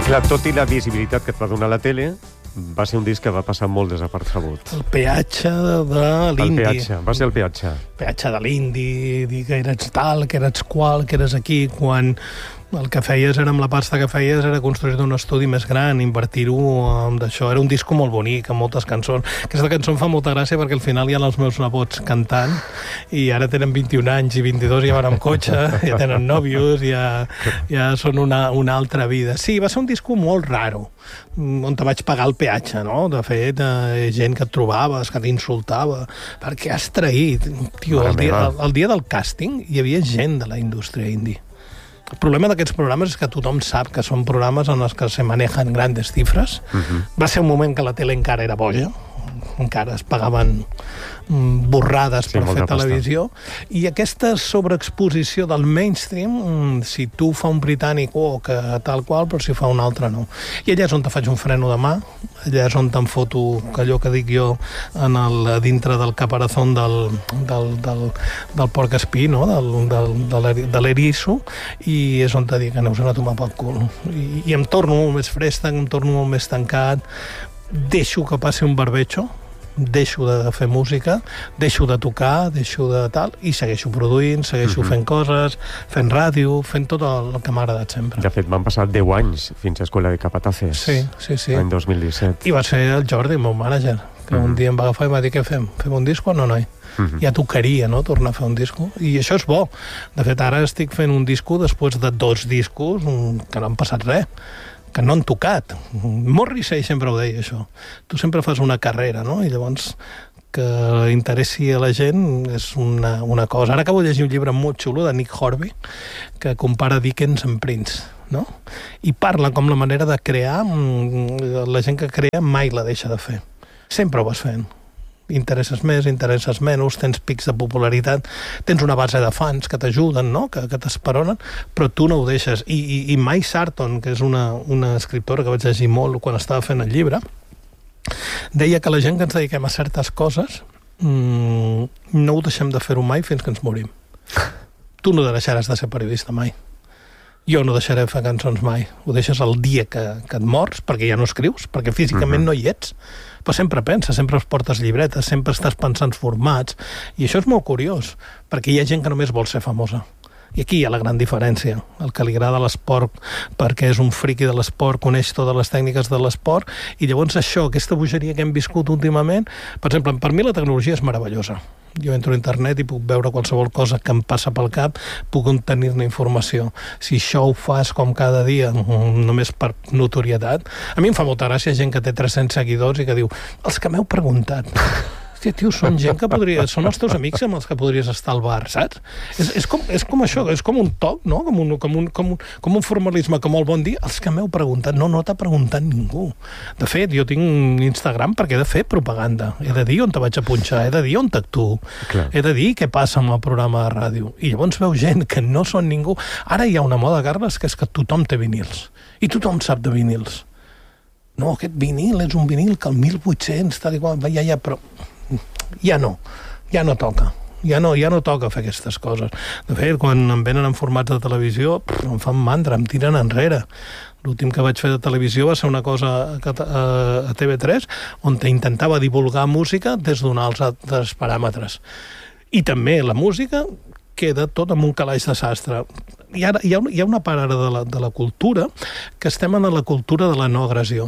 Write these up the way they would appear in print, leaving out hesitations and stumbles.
Clar, tot i la visibilitat que et va donar la tele, va ser un disc que va passar molt desapercebut. El peatge de l'indi. El peatge, va ser el peatge. Peatge de l'indi, dir que eres tal, que eres qual, que eres aquí, quan el que feies era, amb la pasta que feies, era construir un estudi més gran, invertir-ho d'això. Era un disco molt bonic, amb moltes cançons. Aquesta cançó em fa molta gràcia perquè al final hi ha els meus nebots cantant i ara tenen 21 anys i 22 ja van amb cotxe, ja tenen nòvios, ja són una altra vida. Sí, va ser un disco molt raro, on te vaig pagar el peatge, no? De fet, gent que et trobaves, que t'insultava, perquè has traït. Tio, el dia del càsting hi havia gent de la indústria indie. El problema d'aquests programes és que tothom sap que són programes en els que se manejan grandes xifres. Va ser un moment que la tele encara era boja, encara es pagaven borrades per fer televisió, i aquesta sobreexposició del mainstream, si tu fa un britànic que tal qual, però si fa un altre no. I allà és on te faig un freno de mà, allà és on te'n foto allò que dic jo dintre del caparazón del porc espí, no? de l'eriço, i és on te dic que aneu a tomar pel cul. I em torno molt més fresc, em torno molt més tancat, deixo que passi un barbecho, deixo de fer música, deixo de tocar, deixo de tal, i segueixo produint, segueixo fent coses, fent ràdio, fent tot el que m'ha agradat sempre. De fet, van passar 10 anys fins a Escuela de Capataces. Sí. L'any 2017. I va ser el Jordi, el meu mànager, que un dia em va agafar i va dir, què fem? Fem un disco o no, noi? Ja tocaria, no?, tornar a fer un disco. I això és bo. De fet, ara estic fent un disco després de 2 discos que no han passat res, que no han tocat. Morrissey sempre ho deia, això. Tu sempre fas una carrera, no? I llavors que interessi a la gent és una cosa. Ara acabo de llegir un llibre molt xulo de Nick Horby que compara Dickens amb Prince, no? I parla com la manera de crear, la gent que crea mai la deixa de fer. Sempre ho vas fent. Interesses més, interesses menys, tens pics de popularitat, tens una base de fans que t'ajuden, no? que t'esperonen, però tu no ho deixes. I Mai Sarton, que és una escriptora que vaig llegir molt quan estava fent el llibre, deia que la gent que ens dediquem a certes coses no ho deixem de fer-ho mai fins que ens morim. Tu no deixaràs de ser periodista mai. Jo no deixaré de fer cançons mai. Ho deixes el dia que et mors, perquè ja no escrius, perquè físicament no hi ets, però sempre penses, sempre es portes llibretes, sempre estàs pensant formats, i això és molt curiós, perquè hi ha gent que només vol ser famosa. I aquí hi ha la gran diferència. El que li agrada l'esport perquè és un friqui de l'esport, coneix totes les tècniques de l'esport, i llavors això, aquesta bogeria que hem viscut últimament, per exemple, per mi la tecnologia és meravellosa. Jo entro a internet i puc veure qualsevol cosa que em passa pel cap, puc obtenir-ne informació. Si això ho fas com cada dia, només per notorietat, a mi em fa molta gràcia gent que té 300 seguidors i que diu, els que m'heu preguntat. Hòstia, tio, són gent que són els teus amics amb els que podries estar al bar, saps? És com això, és com un toc, no? Com un formalisme, com el bon dia. Els que m'heu preguntat, no t'ha preguntat ningú. De fet, jo tinc un Instagram perquè he de fer propaganda. He de dir on te vaig a punxar, he de dir on t'actuo, he de dir què passa amb el programa de ràdio. I llavors veu gent que no són ningú. Ara hi ha una moda, Carles, que és que tothom té vinils. I tothom sap de vinils. No, aquest vinil és un vinil que el 1800, tal i qual, ja, però ja no toca. Ja no toca fer aquestes coses. De fet, quan em venen en formats de televisió, em fan mandra, em tiren enrere. L'últim que vaig fer de televisió va ser una cosa a TV3, on intentava divulgar música des d'uns altres paràmetres. I també la música queda tot amb un calaix de sastre. I ara hi ha una part ara de la cultura que estem en la cultura de la no agressió.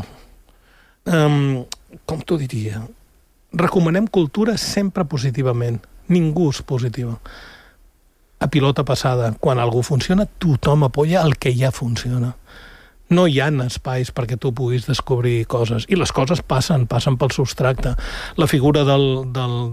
Com t'ho diria? Recomanem cultura sempre positivament. Ningú és positiva. A pilota passada, quan algú funciona, tothom apoya el que ja funciona. No hi ha espais perquè tu puguis descobrir coses. I les coses passen pel substracte. La figura del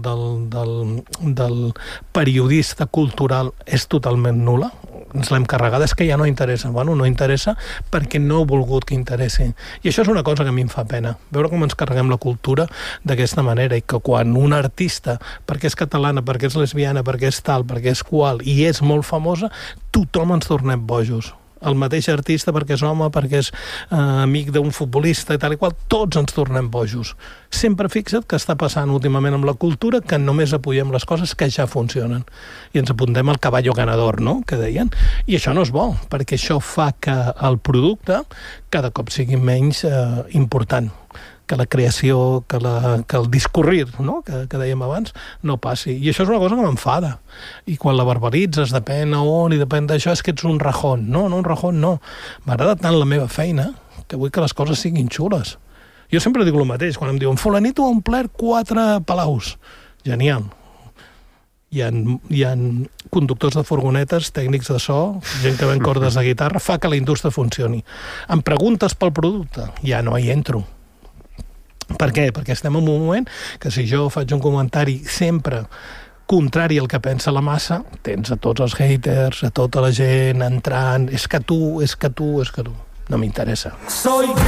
periodista cultural és totalment nul·la. Ens l'hem carregada, és que ja no interessa. Bueno, no interessa perquè no he volgut que interessi. I això és una cosa que a mi em fa pena. Veure com ens carreguem la cultura d'aquesta manera, i que quan un artista, perquè és catalana, perquè és lesbiana, perquè és tal, perquè és qual, i és molt famosa, tothom ens tornem bojos. el mateix artista perquè és home, perquè és amic d'un futbolista i tal i qual, tots ens tornem bojos. Sempre fixa't que està passant últimament amb la cultura que només apoyem les coses que ja funcionen. I ens apuntem al caballo ganador, no?, que deien. I això no és bo, perquè això fa que el producte cada cop sigui menys important, que la creació, que el discorrir, no?, que dèiem abans, no passi. I això és una cosa que m'enfada. I quan la verbalitzes, depèn a on i depèn d'això, és que ets un rajón. No, un rajón no. M'agrada tant la meva feina que vull que les coses siguin xules. Jo sempre dic el mateix, quan em diuen fulanito ha omplert 4 palaus. Genial. Hi ha conductors de furgonetes, tècnics de so, gent que ven cordes de guitarra, fa que la indústria funcioni. Em preguntes pel producte? Ja no hi entro. Per què? Perquè estem en un moment que si jo faig un comentari sempre contrari al que pensa la massa, tens a tots els haters, a tota la gent entrant, és que tu. No m'interessa.